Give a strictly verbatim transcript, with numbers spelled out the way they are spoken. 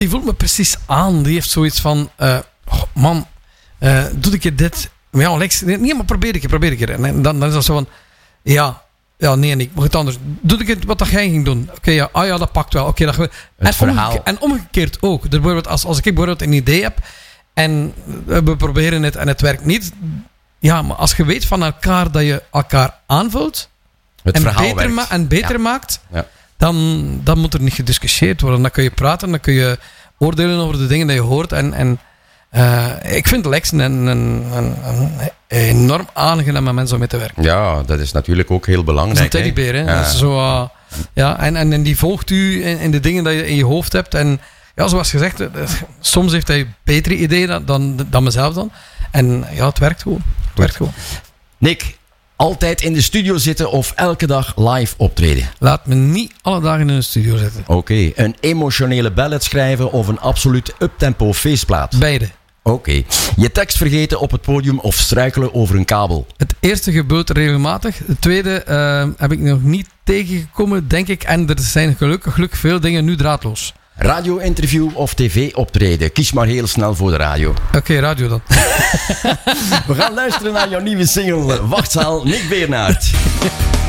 die voelt me precies aan. Die heeft zoiets van, uh, oh, man, uh, doe ik je dit? Maar ja, Lex, nee, maar probeer ik je, probeer ik je. En dan, dan is dat zo van, ja, ja, nee, nee, maar het anders. Doe ik het wat dat jij ging doen? Oké, okay, ja, ah ja, dat pakt wel. Oké, okay, dat en, omgeke- en omgekeerd ook. Bijvoorbeeld als, als ik bijvoorbeeld een idee heb en we proberen het en het werkt niet. Ja, maar als je weet van elkaar dat je elkaar aanvult het en verhaal beter, ma- en beter ja. maakt, ja. Dan, dan moet er niet gediscussieerd worden. Dan kun je praten, dan kun je oordelen over de dingen die je hoort. En, en uh, ik vind Lex een, een, een, een enorm aangename mens om mee te werken. Ja, dat is natuurlijk ook heel belangrijk. Dat is een teddybeer, hè. Ja. Dat is zo, uh, ja, en, en, en die volgt u in, in de dingen die je in je hoofd hebt. En ja, zoals gezegd, soms heeft hij betere ideeën dan, dan, dan mezelf dan. En ja, het werkt gewoon. Het werkt gewoon. Nick, altijd in de studio zitten of elke dag live optreden? Laat me niet alle dagen in een studio zitten. Oké, okay. Een emotionele ballad schrijven of een absoluut uptempo feestplaat? Beide. Oké. Okay. Je tekst vergeten op het podium of struikelen over een kabel? Het eerste gebeurt regelmatig. Het tweede uh, heb ik nog niet tegengekomen, denk ik. En er zijn gelukkig, gelukkig veel dingen nu draadloos. Radio-interview of tv-optreden? Kies maar heel snel voor de radio. Oké, okay, radio dan. We gaan luisteren naar jouw nieuwe single. Wachtzaal, Nick Beernaert.